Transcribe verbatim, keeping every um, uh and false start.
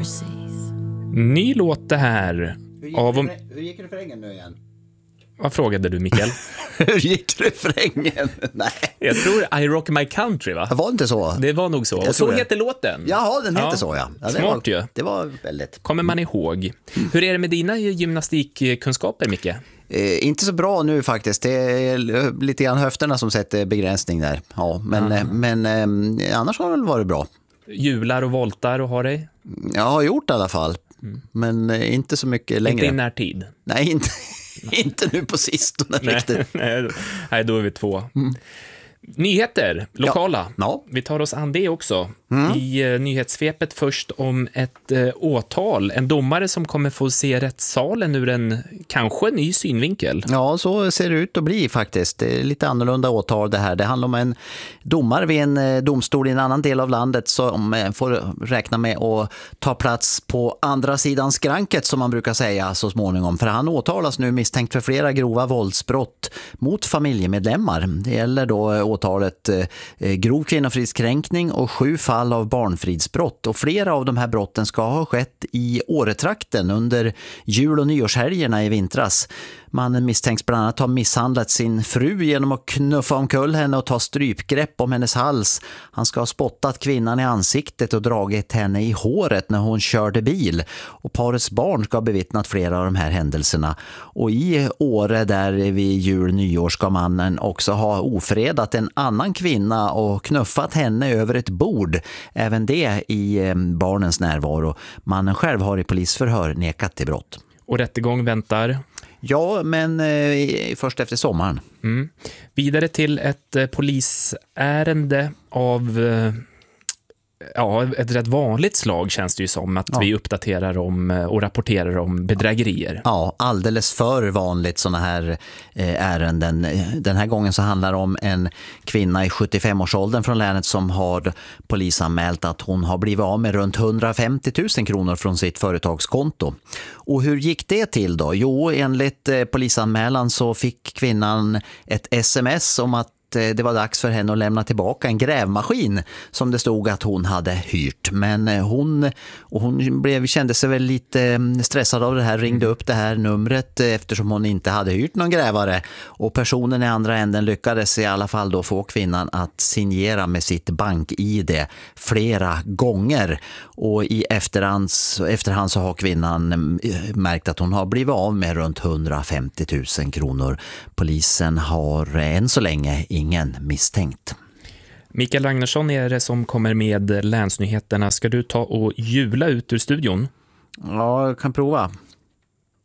overseas. Ny låt det här. Hur gick, av... refrä- hur gick refrängen nu igen? Vad frågade du, Mikael? Hur gick refrängen? Nej. Jag tror I Rock My Country, va? Det var inte så. Det var nog så. Och så tror det. heter låten. Jaha, den heter Ja. så, ja. ja det Smart var, ju. Det var väldigt... Kommer man ihåg. Hur är det med dina gymnastikkunskaper, Micke? Eh, inte så bra nu faktiskt. Det är lite grann höfterna som sätter begränsning där. Ja, men, eh, men eh, annars har det väl varit bra. Hjular och voltar och har dig? Jag har gjort i alla fall. Mm. Men eh, inte så mycket längre. Inte i närtid? Nej, inte, inte nu på sistone riktigt. nej, nej, då är vi två. Mm. Nyheter, lokala. Ja. Ja. Vi tar oss an det också. Mm. I uh, nyhetssvepet först om ett uh, åtal. En domare som kommer få se rättssalen ur en kanske ny synvinkel. Ja, så ser det ut att bli faktiskt. Det är lite annorlunda åtal det här. Det handlar om en domare vid en domstol i en annan del av landet som får räkna med att ta plats på andra sidan skranket, som man brukar säga så småningom. För han åtalas nu misstänkt för flera grova våldsbrott mot familjemedlemmar. Det gäller då åtalet eh, grov kvinnofridskränkning och sju fall av barnfridsbrott. Och flera av de här brotten ska ha skett i Åretrakten under jul- och nyårshelgerna i vintras. Mannen misstänks bland annat ha misshandlat sin fru genom att knuffa omkull henne och ta strypgrepp om hennes hals. Han ska ha spottat kvinnan i ansiktet och dragit henne i håret när hon körde bil. Och parets barn ska ha bevittnat flera av de här händelserna. Och i Åre där vid jul- nyår ska mannen också ha ofredat en annan kvinna och knuffat henne över ett bord. Även det i barnens närvaro. Mannen själv har i polisförhör nekat till brott. Och rättegång väntar? Ja, men eh, först efter sommaren. Mm. Vidare till ett eh, polisärende av eh, ja, ett rätt vanligt slag, känns det ju som, att ja. vi uppdaterar om och rapporterar om bedrägerier. Ja, alldeles för vanligt såna här eh, ärenden. Den här gången så handlar det om en kvinna i sjuttiofem-årsåldern från länet som har polisanmält att hon har blivit av med runt hundrafemtio tusen kronor från sitt företagskonto. Och hur gick det till då? Jo, enligt eh, polisanmälan så fick kvinnan ett sms om att det var dags för henne att lämna tillbaka en grävmaskin som det stod att hon hade hyrt. Men hon, och hon blev, kände sig väl lite stressad av det här, ringde upp det här numret eftersom hon inte hade hyrt någon grävare. Och personen i andra änden lyckades i alla fall då få kvinnan att signera med sitt bank-I D flera gånger. Och i efterhand, efterhand så har kvinnan märkt att hon har blivit av med runt hundrafemtio tusen kronor. Polisen har än så länge ingen misstänkt. Mikael Ragnarsson är det som kommer med länsnyheterna. Ska du ta och jula ut ur studion? Ja, jag kan prova.